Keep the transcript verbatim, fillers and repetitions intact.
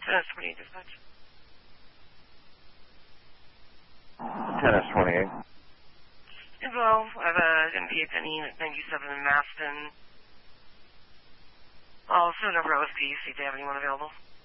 ten S twenty-eight dispatch. ten S twenty-eight. Info, I have a M P eight at ninety-seven in Maston. I'll send over O S P, see if they have anyone available.